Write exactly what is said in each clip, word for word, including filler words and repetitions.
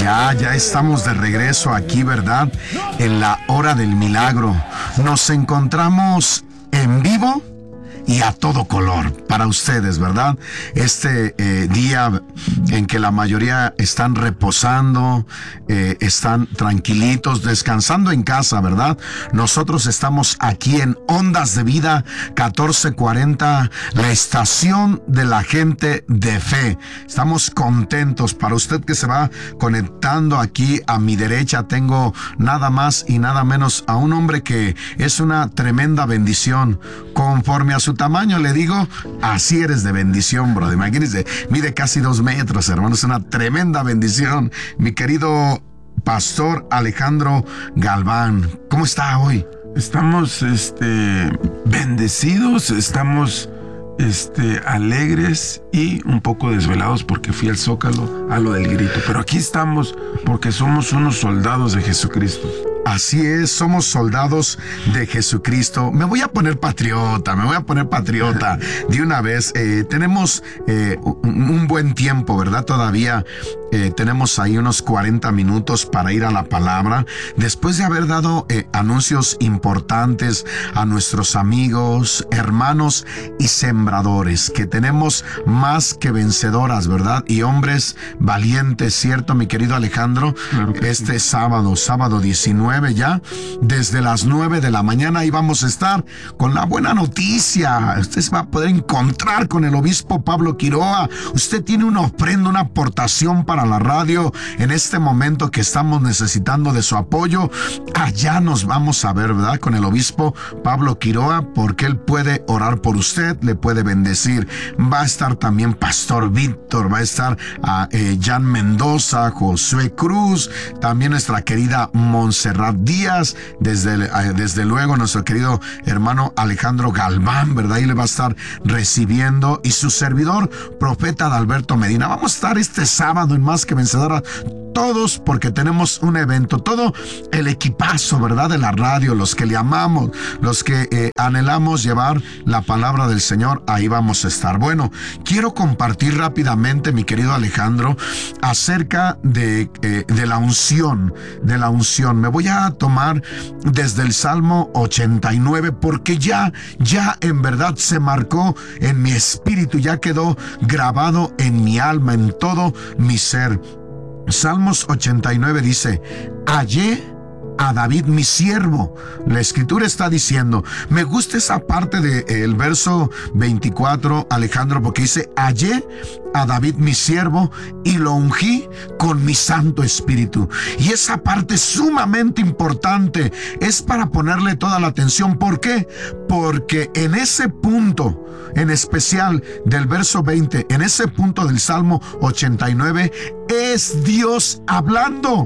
Ya, ya estamos de regreso aquí, ¿verdad? En la hora del milagro. Nos encontramos en vivo y a todo color para ustedes, ¿verdad? Este eh, día en que la mayoría están reposando, eh, están tranquilitos, descansando en casa, ¿verdad? Nosotros estamos aquí en Ondas de Vida catorce cuarenta, la estación de la gente de fe. Estamos contentos. Para usted que se va conectando aquí a mi derecha, tengo nada más y nada menos a un hombre que es una tremenda bendición. Conforme a su tamaño, le digo, así eres de bendición, bro. Imagínense, mide casi dos metros, hermano. Es una tremenda bendición. Mi querido pastor Alejandro Galván, ¿cómo está hoy? Estamos, este, bendecidos, estamos, este, alegres y un poco desvelados porque fui al Zócalo a lo del grito. Pero aquí estamos porque somos unos soldados de Jesucristo. Así es, somos soldados de Jesucristo. Me voy a poner patriota, me voy a poner patriota de una vez. Eh, tenemos eh, un, un buen tiempo, ¿verdad? Todavía eh, tenemos ahí unos cuarenta minutos para ir a la palabra. Después de haber dado eh, anuncios importantes a nuestros amigos, hermanos y sembradores, que tenemos más que vencedoras, ¿verdad? Y hombres valientes, ¿cierto, mi querido Alejandro? Claro que este sí. sábado, sábado diecinueve ya, desde las nueve de la mañana, ahí vamos a estar con la buena noticia. Usted se va a poder encontrar con el obispo Pablo Quiroa. Usted tiene una ofrenda, una aportación para la radio en este momento que estamos necesitando de su apoyo. Allá nos vamos a ver, ¿verdad? Con el obispo Pablo Quiroa, porque él puede orar por usted, le puede bendecir. Va a estar también Pastor Víctor, va a estar a eh, Jan Mendoza, Josué Cruz, también nuestra querida Montserrat Díaz, desde, desde luego nuestro querido hermano Alejandro Galván, ¿verdad? Ahí le va a estar recibiendo, y su servidor, profeta Adalberto Medina. Vamos a estar este sábado en Más que Vencedora, todos, porque tenemos un evento, todo el equipazo, ¿verdad? De la radio, los que le amamos, los que eh, anhelamos llevar la palabra del Señor, ahí vamos a estar. Bueno, quiero compartir rápidamente, mi querido Alejandro, acerca de, eh, de la unción, de la unción. Me voy a tomar desde el Salmo ochenta y nueve, porque ya, ya en verdad se marcó en mi espíritu, ya quedó grabado en mi alma, en todo mi ser. Salmos ochenta y nueve dice: hallé a David mi siervo. La escritura está diciendo, me gusta esa parte del verso veinticuatro, Alejandro, porque dice: hallé a David mi siervo y lo ungí con mi Santo Espíritu. Y esa parte es sumamente importante, es para ponerle toda la atención. ¿Por qué? Porque en ese punto, en especial del verso veinte, en ese punto del Salmo ochenta y nueve, es Dios hablando.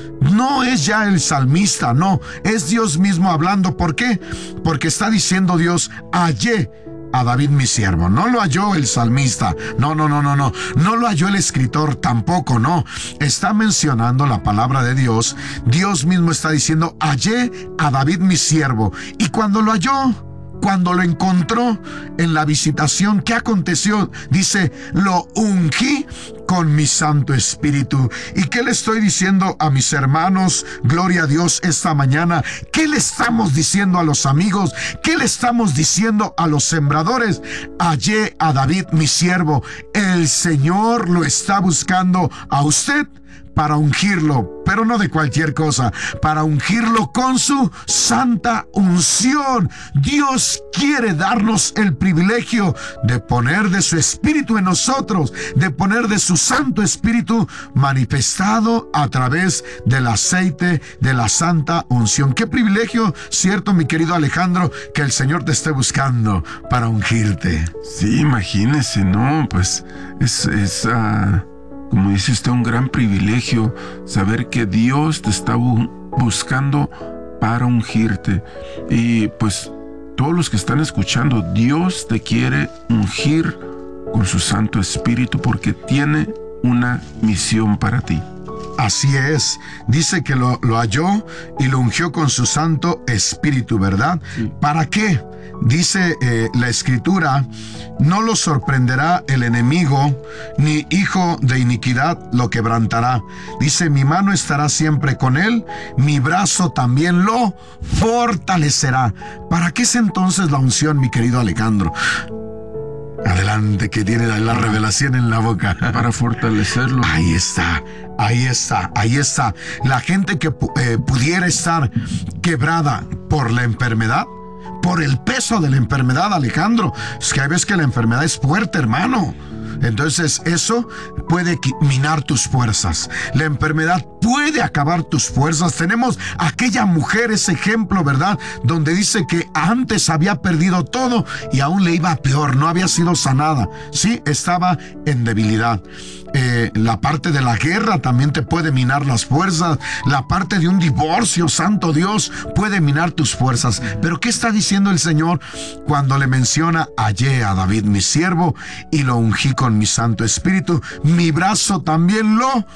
No es ya el salmista, no, es Dios mismo hablando. ¿Por qué? Porque está diciendo Dios: hallé a David mi siervo. No lo halló el salmista, no, no, no, no, no, no lo halló el escritor tampoco, no. Está mencionando la palabra de Dios. Dios mismo está diciendo: hallé a David mi siervo. Y cuando lo halló, cuando lo encontró en la visitación, ¿qué aconteció? Dice: lo ungí con mi Santo Espíritu. ¿Y qué le estoy diciendo a mis hermanos? Gloria a Dios, esta mañana. ¿Qué le estamos diciendo a los amigos? ¿Qué le estamos diciendo a los sembradores? Hallé a David mi siervo. El Señor lo está buscando a usted para ungirlo, pero no de cualquier cosa, para ungirlo con su santa unción. Dios quiere darnos el privilegio de poner de su Espíritu en nosotros, de poner de su Santo Espíritu manifestado a través del aceite de la santa unción. Qué privilegio, ¿cierto, mi querido Alejandro, que el Señor te esté buscando para ungirte? Sí, imagínese, ¿no? Pues es... es uh... como dice usted, un gran privilegio saber que Dios te está bu- buscando para ungirte. Y pues todos los que están escuchando, Dios te quiere ungir con su Santo Espíritu porque tiene una misión para ti. Así es, dice que lo, lo halló y lo ungió con su Santo Espíritu, ¿verdad? Sí. ¿Para qué? Dice eh, la Escritura, no lo sorprenderá el enemigo, ni hijo de iniquidad lo quebrantará. Dice, mi mano estará siempre con él, mi brazo también lo fortalecerá. ¿Para qué es entonces la unción, mi querido Alejandro? Adelante, que tiene la revelación en la boca. Para fortalecerlo. Ahí está, ahí está, ahí está. La gente que eh, pudiera estar quebrada por la enfermedad, por el peso de la enfermedad, Alejandro. Es que hay veces que la enfermedad es fuerte, hermano. Entonces eso puede minar tus fuerzas. La enfermedad puede acabar tus fuerzas. Tenemos aquella mujer, ese ejemplo, ¿verdad? Donde dice que antes había perdido todo y aún le iba peor, no había sido sanada. Sí, estaba en debilidad. Eh, la parte de la guerra también te puede minar las fuerzas. La parte de un divorcio, santo Dios, puede minar tus fuerzas. Pero ¿qué está diciendo el Señor cuando le menciona: hallé a David mi siervo y lo ungí con mi Santo Espíritu? Mi brazo también lo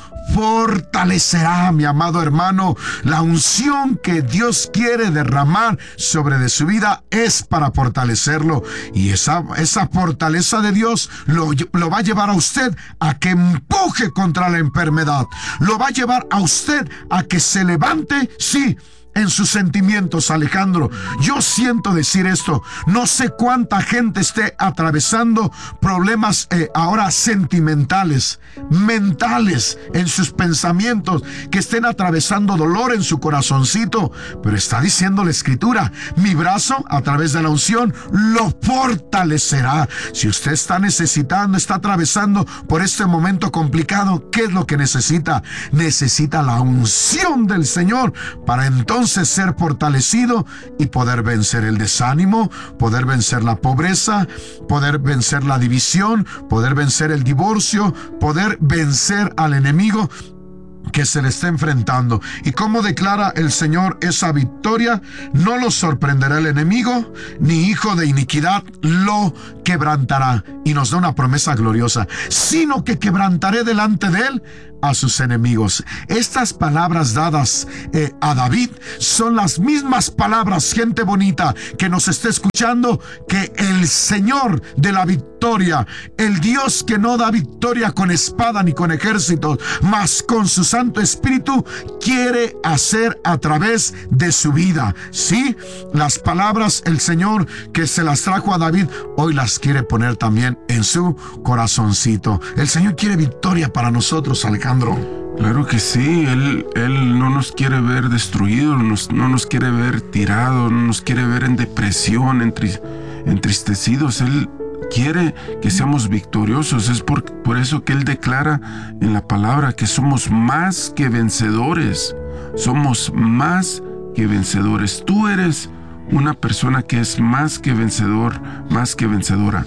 fortalecerá, mi amado hermano. La unción que Dios quiere derramar sobre de su vida es para fortalecerlo. Y esa, esa fortaleza de Dios lo, lo va a llevar a usted a que empuje contra la enfermedad. Lo va a llevar a usted a que se levante, sí, en sus sentimientos, Alejandro. Yo siento decir esto. No sé cuánta gente esté atravesando problemas eh, ahora sentimentales, mentales, en sus pensamientos, que estén atravesando dolor en su corazoncito. Pero está diciendo la Escritura: mi brazo, a través de la unción, lo fortalecerá. Si usted está necesitando, está atravesando por este momento complicado, ¿qué es lo que necesita? Necesita la unción del Señor para entonces ser fortalecido y poder vencer el desánimo, poder vencer la pobreza, poder vencer la división, poder vencer el divorcio, poder vencer al enemigo que se le está enfrentando. ¿Y cómo declara el Señor esa victoria? No lo sorprenderá el enemigo, ni hijo de iniquidad lo quebrantará. Y nos da una promesa gloriosa: sino que quebrantaré delante de él a sus enemigos. Estas palabras dadas eh, a David son las mismas palabras, gente bonita que nos está escuchando, que el Señor de la victoria, el Dios que no da victoria con espada ni con ejércitos, mas con su Santo Espíritu, quiere hacer a través de su vida. Sí, las palabras, el Señor que se las trajo a David, hoy las quiere poner también en su corazoncito. El Señor quiere victoria para nosotros, Alejandro. Claro que sí, Él, Él no nos quiere ver destruidos, no nos, no nos quiere ver tirados, no nos quiere ver en depresión, entri, entristecidos. Él quiere que seamos victoriosos. Es por, por eso que Él declara en la palabra que somos más que vencedores. Somos más que vencedores. Tú eres una persona que es más que vencedor, más que vencedora.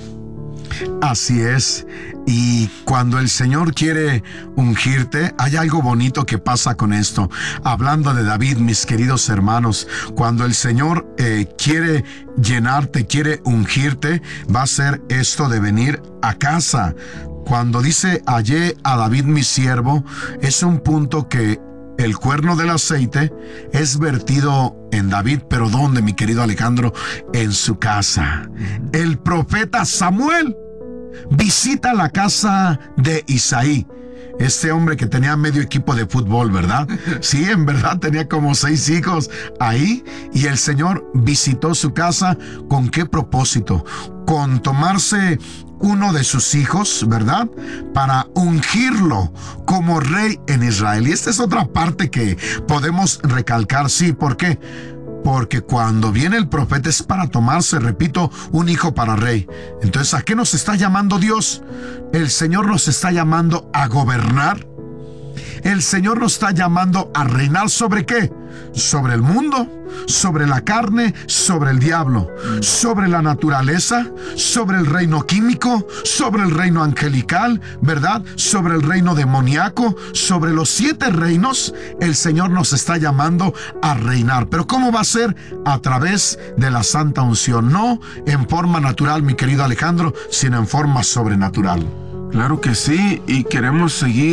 Así es. Y cuando el Señor quiere ungirte, hay algo bonito que pasa con esto. Hablando de David, mis queridos hermanos, cuando el Señor eh, quiere llenarte, quiere ungirte, va a ser esto de venir a casa. Cuando dice hallé a David mi siervo, es un punto que el cuerno del aceite es vertido en David. ¿Pero dónde, mi querido Alejandro? En su casa. El profeta Samuel visita la casa de Isaí, este hombre que tenía medio equipo de fútbol, ¿verdad? Sí, en verdad tenía como seis hijos ahí, y el Señor visitó su casa. ¿Con qué propósito? Con tomarse uno de sus hijos, ¿verdad?, para ungirlo como rey en Israel. Y esta es otra parte que podemos recalcar. Sí, ¿por qué? Porque cuando viene el profeta es para tomarse, repito, un hijo para rey. Entonces, ¿a qué nos está llamando Dios? El Señor nos está llamando a gobernar. El Señor nos está llamando a reinar. ¿Sobre qué? Sobre el mundo, sobre la carne, sobre el diablo, sobre la naturaleza, sobre el reino químico, sobre el reino angelical, ¿verdad? Sobre el reino demoníaco, sobre los siete reinos. El Señor nos está llamando a reinar. ¿Pero cómo va a ser? A través de la santa unción. No en forma natural, mi querido Alejandro, sino en forma sobrenatural. Claro que sí, y queremos seguir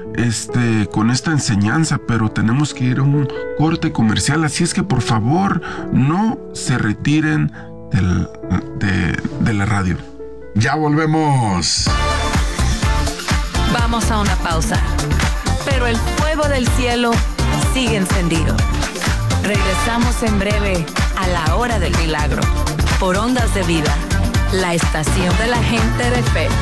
este, con esta enseñanza, pero tenemos que ir a un corte comercial, así es que por favor no se retiren del, de, de la radio. Ya volvemos. Vamos a una pausa, pero el fuego del cielo sigue encendido. Regresamos en breve a la hora del milagro, por Ondas de Vida, la estación de la gente de fe.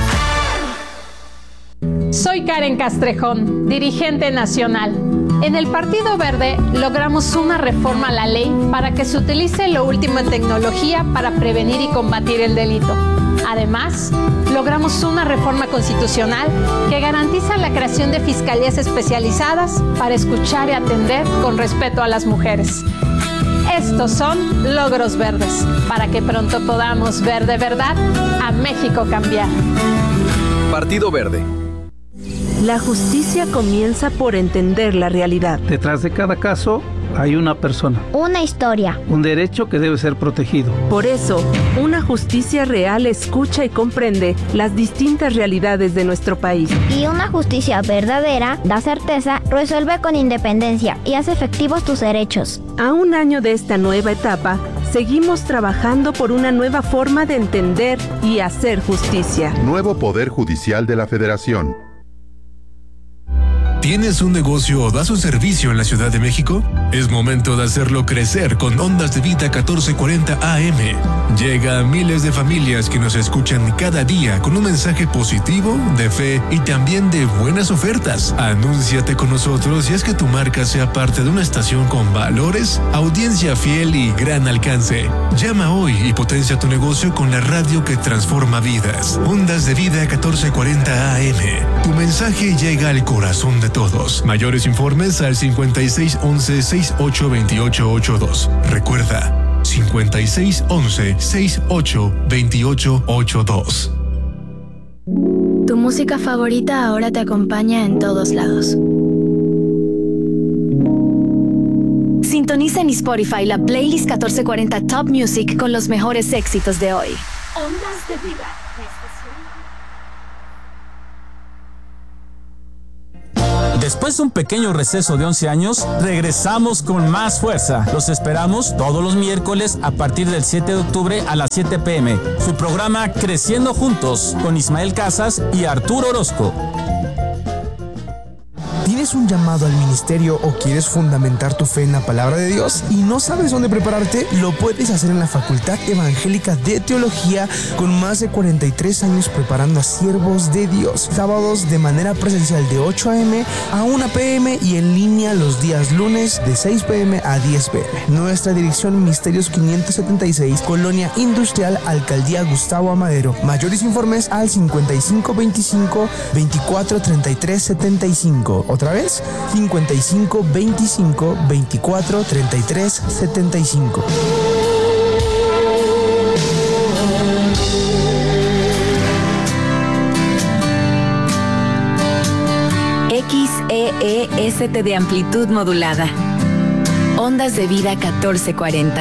Soy Karen Castrejón, dirigente nacional. En el Partido Verde logramos una reforma a la ley para que se utilice lo último en tecnología para prevenir y combatir el delito. Además, logramos una reforma constitucional que garantiza la creación de fiscalías especializadas para escuchar y atender con respeto a las mujeres. Estos son logros verdes, para que pronto podamos ver de verdad a México cambiar. Partido Verde. La justicia comienza por entender la realidad. Detrás de cada caso hay una persona. Una historia. Un derecho que debe ser protegido. Por eso, una justicia real escucha y comprende las distintas realidades de nuestro país. Y una justicia verdadera da certeza, resuelve con independencia y hace efectivos tus derechos. A un año de esta nueva etapa, seguimos trabajando por una nueva forma de entender y hacer justicia. Nuevo Poder Judicial de la Federación. ¿Tienes un negocio o das un servicio en la Ciudad de México? Es momento de hacerlo crecer con Ondas de Vida catorce cuarenta A M. Llega a miles de familias que nos escuchan cada día con un mensaje positivo, de fe y también de buenas ofertas. Anúnciate con nosotros y haz que tu marca sea parte de una estación con valores, audiencia fiel y gran alcance. Llama hoy y potencia tu negocio con la radio que transforma vidas. Ondas de Vida catorce cuarenta A M. Tu mensaje llega al corazón de todos. Mayores informes al cincuenta y seis once, sesenta y ocho veintiocho ochenta y dos. Recuerda, cincuenta y seis once, sesenta y ocho veintiocho ochenta y dos. Tu música favorita ahora te acompaña en todos lados. Sintoniza en Spotify la playlist catorce cuarenta Top Music con los mejores éxitos de hoy. Ondas de Vida. Después de un pequeño receso de once años, regresamos con más fuerza. Los esperamos todos los miércoles a partir del siete de octubre a las siete pe eme. Su programa Creciendo Juntos con Ismael Casas y Arturo Orozco. ¿Tienes un llamado al ministerio o quieres fundamentar tu fe en la palabra de Dios y no sabes dónde prepararte? Lo puedes hacer en la Facultad Evangélica de Teología, con más de cuarenta y tres años preparando a siervos de Dios. Sábados de manera presencial de ocho a eme a una pe eme y en línea los días lunes de seis pe eme a diez pe eme. Nuestra dirección: Misterios quinientos setenta y seis, Colonia Industrial, Alcaldía Gustavo Amadero. Mayores informes al cincuenta y cinco veinticinco, veinticuatro treinta y tres setenta y cinco. Otra vez, cincuenta y cinco veinticinco, veinticuatro treinta y tres setenta y cinco. X E E S T de amplitud modulada. Ondas de Vida catorce cuarenta.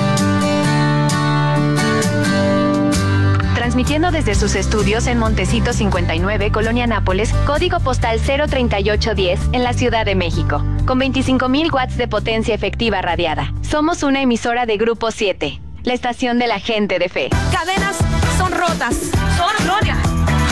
Transmitiendo desde sus estudios en Montecito cincuenta y nueve, Colonia Nápoles, código postal cero treinta y ocho diez, en la Ciudad de México, con veinticinco mil watts de potencia efectiva radiada. Somos una emisora de Grupo siete, la estación de la gente de fe. Cadenas son rotas. Son Gloria.